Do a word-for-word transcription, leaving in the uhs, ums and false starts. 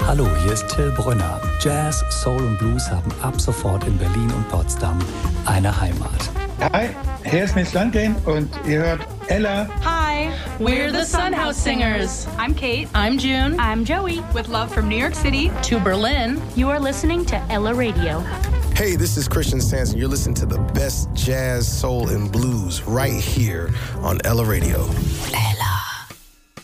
Hallo, hier ist Till Brünner. Jazz, Soul und Blues haben ab sofort in Berlin und Potsdam eine Heimat. Hi, hier ist Miss Landgren und ihr hört Ella. Hi, we're the Sunhouse Singers. I'm Kate. I'm June. I'm Joey. With love from New York City to Berlin. You are listening to Ella Radio. Hey, this is Christian Sanson. You're listening to the best jazz, soul, and blues right here on Ella Radio. Ella.